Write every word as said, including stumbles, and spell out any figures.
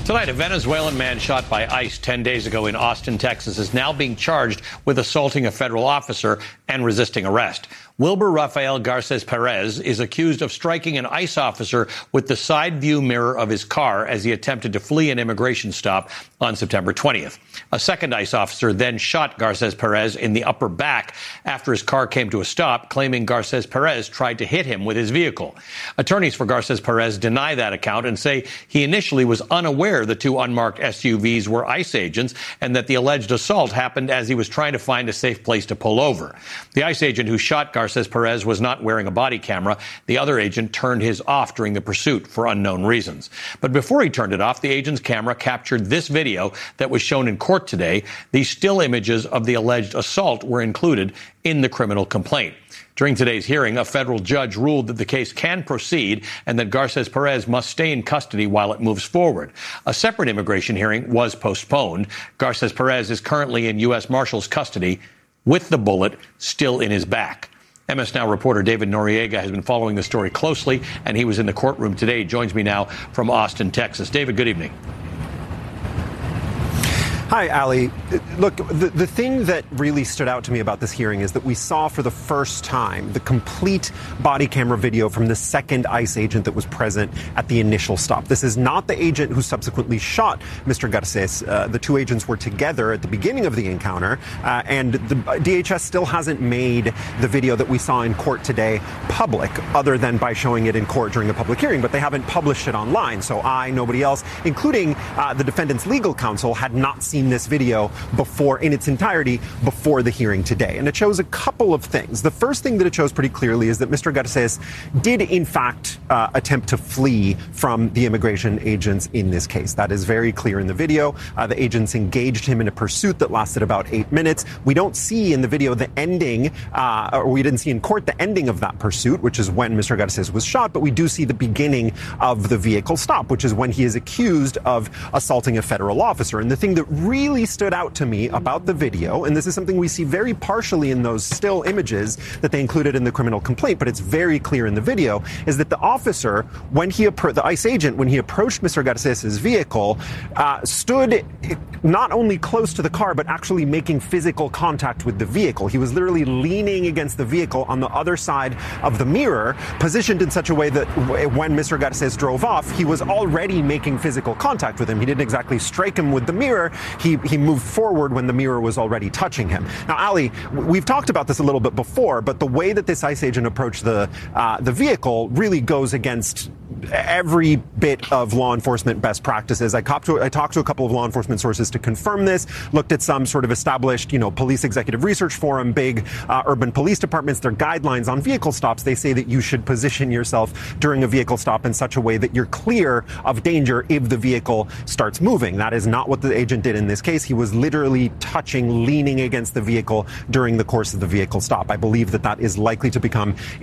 Tonight, a Venezuelan man shot by ICE ten days ago in Austin, Texas, is now being charged with assaulting a federal officer and resisting arrest. Wilber Rafael Garces Perez is accused of striking an ICE officer with the side view mirror of his car as he attempted to flee an immigration stop on September twentieth. A second ICE officer then shot Garces Perez in the upper back after his car came to a stop, claiming Garces Perez tried to hit him with his vehicle. Attorneys for Garces Perez deny that account and say he initially was unaware the two unmarked S U Vs were ICE agents and that the alleged assault happened as he was trying to find a safe place to pull over. The ICE agent who shot Garces Perez was not wearing a body camera. The other agent turned his off during the pursuit for unknown reasons. But before he turned it off, the agent's camera captured this video that was shown in court today. These still images of the alleged assault were included in the criminal complaint. During today's hearing, a federal judge ruled that the case can proceed and that Garces Perez must stay in custody while it moves forward. A separate immigration hearing was postponed. Garces Perez is currently in U S Marshals custody with the bullet still in his back. M S Now reporter David Noriega has been following the story closely, and he was in the courtroom today. He joins me now from Austin, Texas. David, good evening. Hi, Ali. Look, the, the thing that really stood out to me about this hearing is that we saw for the first time the complete body camera video from the second ICE agent that was present at the initial stop. This is not the agent who subsequently shot Mister Garces. Uh, the two agents were together at the beginning of the encounter, uh, and the D H S still hasn't made the video that we saw in court today public, other than by showing it in court during a public hearing, but they haven't published it online. So I, nobody else, including uh, the defendant's legal counsel, had not seen this video before in its entirety before the hearing today. And it shows a couple of things. The first thing that it shows pretty clearly is that Mister Garces did, in fact, uh, attempt to flee from the immigration agents in this case. That is very clear in the video. Uh, the agents engaged him in a pursuit that lasted about eight minutes. We don't see in the video the ending, uh, or we didn't see in court the ending of that pursuit, which is when Mister Garces was shot, but we do see the beginning of the vehicle stop, which is when he is accused of assaulting a federal officer. And the thing that really stood out to me about the video, and this is something we see very partially in those still images that they included in the criminal complaint, but it's very clear in the video, is that the officer, when he appro- the ICE agent, when he approached Mister Garces's vehicle, uh, stood not only close to the car, but actually making physical contact with the vehicle. He was literally leaning against the vehicle on the other side of the mirror, positioned in such a way that when Mister Garces drove off, he was already making physical contact with him. He didn't exactly strike him with the mirror. He He moved forward when the mirror was already touching him. Now, Ali, we've talked about this a little bit before, but the way that this ICE agent approached the uh, the vehicle really goes against every bit of law enforcement best practices. I talked to I talked to a couple of law enforcement sources to confirm this, looked at some sort of established, you know, police executive research forum, big uh, urban police departments, their guidelines on vehicle stops. They say that you should position yourself during a vehicle stop in such a way that you're clear of danger if the vehicle starts moving. That is not what the agent did in this case. He was literally touching, leaning against the vehicle during the course of the vehicle stop. I believe that that is likely to become